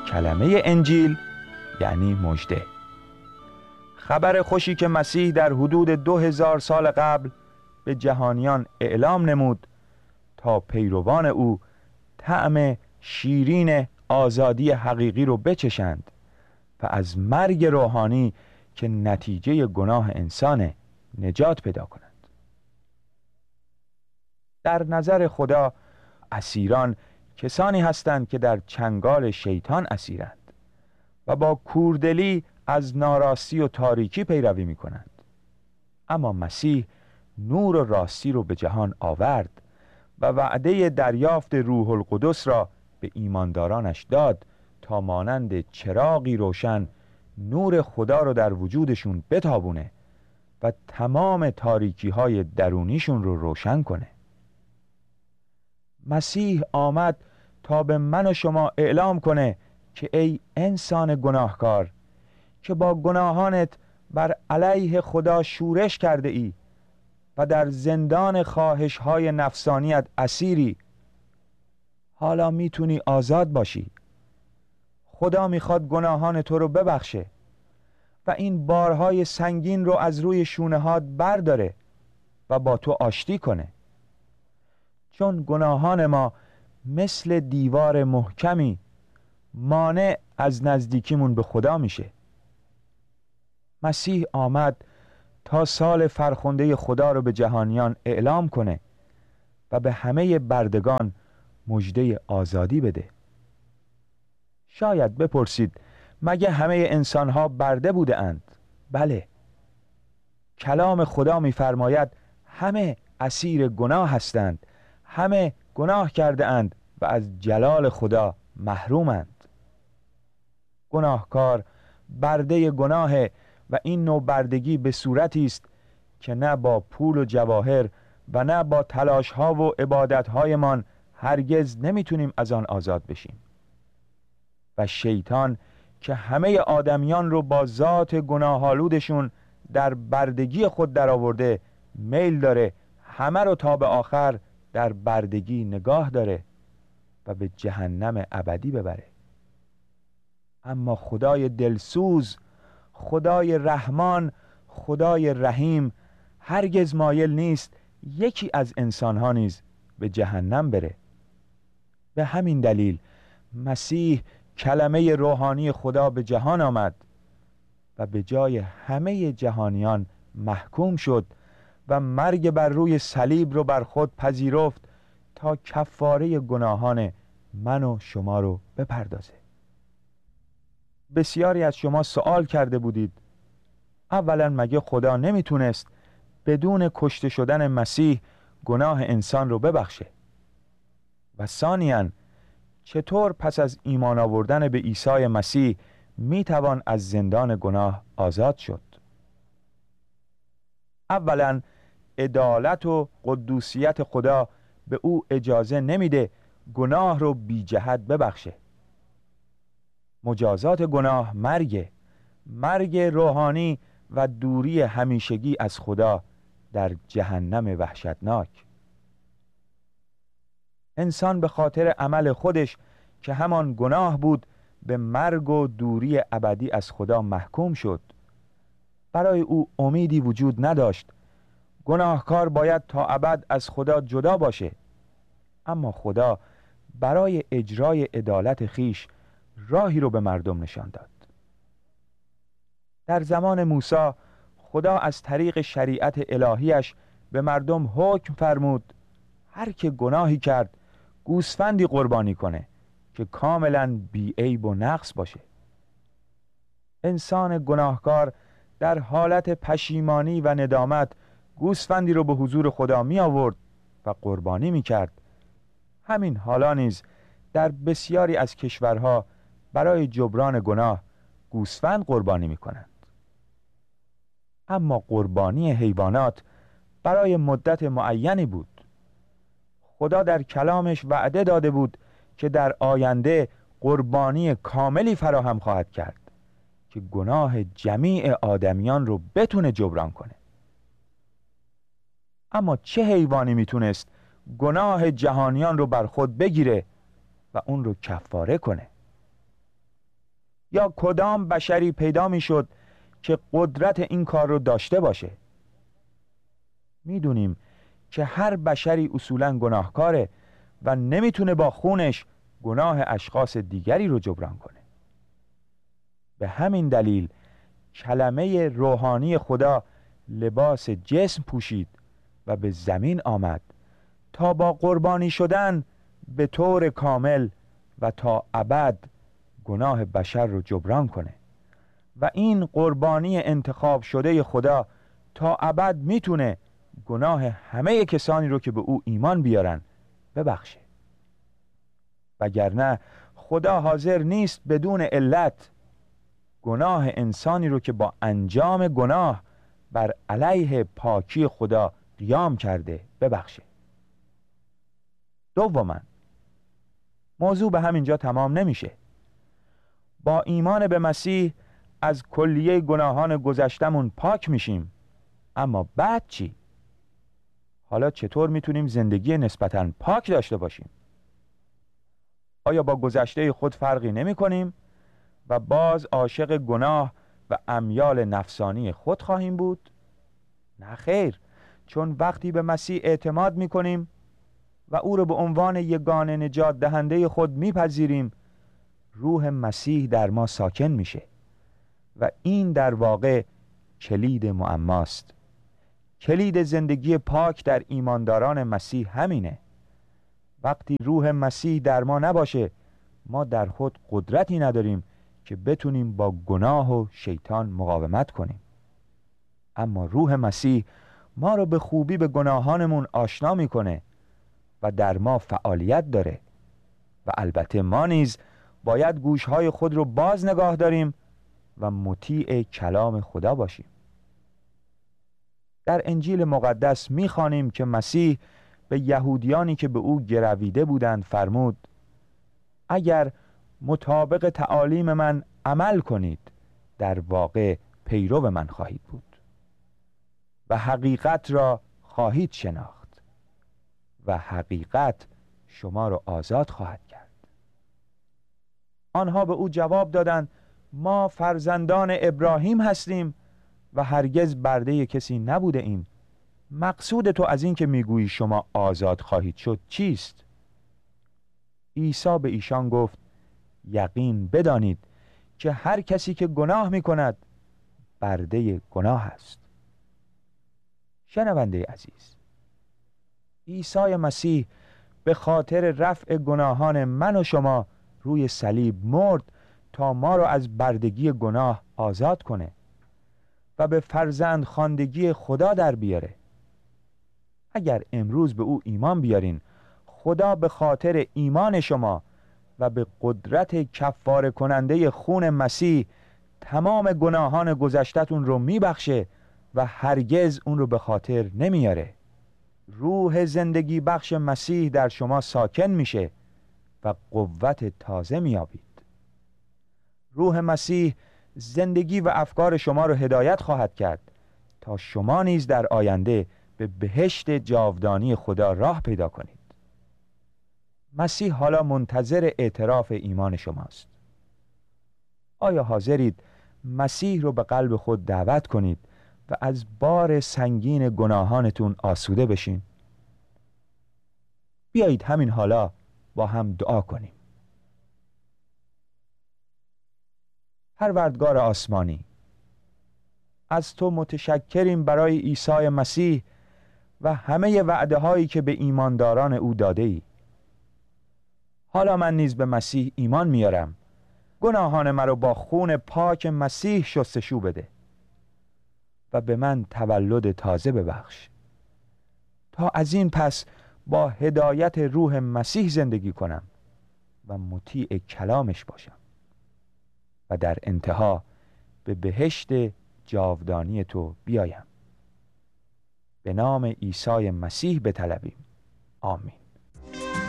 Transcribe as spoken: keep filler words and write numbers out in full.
کلمه انجیل یعنی مژده. خبر خوشی که مسیح در حدود دو هزار سال قبل به جهانیان اعلام نمود تا پیروان او طعم شیرین آزادی حقیقی رو بچشند و از مرگ روحانی که نتیجه گناه انسان نجات پیدا کنند. در نظر خدا اسیران کسانی هستند که در چنگال شیطان اسیرند و با کوردلی از ناراستی و تاریکی پیروی می کنند. اما مسیح نور و راستی رو به جهان آورد و وعده دریافت روح القدس را به ایماندارانش داد تا مانند چراغی روشن نور خدا رو در وجودشون بتابونه و تمام تاریکی های درونیشون رو روشن کنه. مسیح آمد تا به من و شما اعلام کنه که ای انسان گناهکار که با گناهانت بر علیه خدا شورش کرده ای و در زندان خواهش های نفسانیت اسیری، حالا میتونی آزاد باشی. خدا میخواد گناهان تو رو ببخشه و این بارهای سنگین رو از روی شونه هات برداره و با تو آشتی کنه، چون گناهان ما مثل دیوار محکمی مانع از نزدیکیمون به خدا میشه. مسیح آمد تا سال فرخنده خدا رو به جهانیان اعلام کنه و به همه بردگان مژده آزادی بده. شاید بپرسید مگه همه انسانها برده بوده اند؟ بله، کلام خدا می‌فرماید همه اسیر گناه هستند، همه گناه کرده اند و از جلال خدا محرومند. گناهکار برده گناه و این نوع بردگی به صورتی است که نه با پول و جواهر و نه با تلاش‌ها و عبادت‌هایمان هرگز نمیتونیم از آن آزاد بشیم. و شیطان که همه آدمیان رو با ذات گناه‌آلودشون در بردگی خود درآورده، میل داره همه رو تا به آخر در بردگی نگاه داره و به جهنم ابدی ببره. اما خدای دلسوز، خدای رحمان، خدای رحیم هرگز مایل نیست یکی از انسانها نیز به جهنم بره. به همین دلیل مسیح کلمه روحانی خدا به جهان آمد و به جای همه جهانیان محکوم شد و مرگ بر روی صلیب رو بر خود پذیرفت تا کفاره گناهان من و شما رو بپردازه. بسیاری از شما سوال کرده بودید اولا مگه خدا نمیتونست بدون کشته شدن مسیح گناه انسان رو ببخشه؟ و ثانیاً چطور پس از ایمان آوردن به عیسی مسیح میتوان از زندان گناه آزاد شد؟ اولا عدالت و قدوسیت خدا به او اجازه نمیده گناه رو بی جهت ببخشه. مجازات گناه مرگ، مرگ روحانی و دوری همیشگی از خدا در جهنم وحشتناک. انسان به خاطر عمل خودش که همان گناه بود به مرگ و دوری ابدی از خدا محکوم شد. برای او امیدی وجود نداشت. گناهکار باید تا ابد از خدا جدا باشه. اما خدا برای اجرای عدالت خیش راهی رو به مردم نشان داد. در زمان موسی خدا از طریق شریعت الهیش به مردم حکم فرمود هر که گناهی کرد گوسفندی قربانی کنه که کاملا بی عیب و نقص باشه. انسان گناهکار در حالت پشیمانی و ندامت گوسفندی رو به حضور خدا می آورد و قربانی می کرد. همین حالا نیز در بسیاری از کشورها برای جبران گناه گوسفند قربانی می کنند. اما قربانی حیوانات برای مدت معینی بود. خدا در کلامش وعده داده بود که در آینده قربانی کاملی فراهم خواهد کرد که گناه جمیع آدمیان رو بتونه جبران کنه. اما چه حیوانی میتونست گناه جهانیان رو بر خود بگیره و اون رو کفاره کنه؟ یا کدام بشری پیدا می شد که قدرت این کار رو داشته باشه؟ میدونیم که هر بشری اصولاً گناهکاره و نمیتونه با خونش گناه اشخاص دیگری رو جبران کنه. به همین دلیل کلمه روحانی خدا لباس جسم پوشید و به زمین آمد تا با قربانی شدن به طور کامل و تا ابد گناه بشر رو جبران کنه و این قربانی انتخاب شده خدا تا ابد میتونه گناه همه کسانی رو که به او ایمان بیارن ببخشه. وگرنه خدا حاضر نیست بدون علت گناه انسانی رو که با انجام گناه بر علیه پاکی خدا قیام کرده ببخشه. دوما، موضوع به همینجا تمام نمیشه. با ایمان به مسیح از کلیه گناهان گذشتمون پاک میشیم، اما بعد چی؟ حالا چطور میتونیم زندگی نسبتاً پاک داشته باشیم؟ آیا با گذشته خود فرقی نمی کنیم و باز عاشق گناه و امیال نفسانی خود خواهیم بود؟ نه خیر، چون وقتی به مسیح اعتماد می کنیم و او را به عنوان یگانه نجات دهنده خود میپذیریم، روح مسیح در ما ساکن میشه و این در واقع کلید معماست. کلید زندگی پاک در ایمانداران مسیح همینه. وقتی روح مسیح در ما نباشه، ما در خود قدرتی نداریم که بتونیم با گناه و شیطان مقاومت کنیم. اما روح مسیح ما رو به خوبی به گناهانمون آشنا میکنه و در ما فعالیت داره و البته ما نیز باید گوشهای خود رو باز نگاه داریم و مطیع کلام خدا باشیم. در انجیل مقدس میخوانیم که مسیح به یهودیانی که به او گرویده بودند فرمود: اگر مطابق تعالیم من عمل کنید در واقع پیرو من خواهید بود و حقیقت را خواهید شناخت و حقیقت شما را آزاد خواهد کرد. آنها به او جواب دادند: ما فرزندان ابراهیم هستیم و هرگز برده کسی نبوده ایم. مقصود تو از این که میگویی شما آزاد خواهید شد چیست؟ عیسی به ایشان گفت: یقین بدانید که هر کسی که گناه میکند برده گناه است. شنونده عزیز، عیسی مسیح به خاطر رفع گناهان من و شما روی صلیب مرد تا ما را از بردگی گناه آزاد کنه و به فرزند خواندگی خدا در بیاره. اگر امروز به او ایمان بیارین، خدا به خاطر ایمان شما و به قدرت کفاره کننده خون مسیح تمام گناهان گذشتتون رو میبخشه و هرگز اون رو به خاطر نمیاره. روح زندگی بخش مسیح در شما ساکن میشه و قوت تازه میابید. روح مسیح زندگی و افکار شما رو هدایت خواهد کرد تا شما نیز در آینده به بهشت جاودانی خدا راه پیدا کنید. مسیح حالا منتظر اعتراف ایمان شماست. آیا حاضرید مسیح رو به قلب خود دعوت کنید و از بار سنگین گناهانتون آسوده بشین؟ بیایید همین حالا با هم دعا کنیم. پروردگار آسمانی، از تو متشکریم برای عیسی مسیح و همه وعده هایی که به ایمانداران او داده ای. حالا من نیز به مسیح ایمان میارم. گناهان مرا با خون پاک مسیح شستشو بده و به من تولد تازه ببخش تا از این پس با هدایت روح مسیح زندگی کنم و مطیع کلامش باشم و در انتها به بهشت جاودانی تو بیایم. به نام عیسی مسیح بطلبیم. آمین.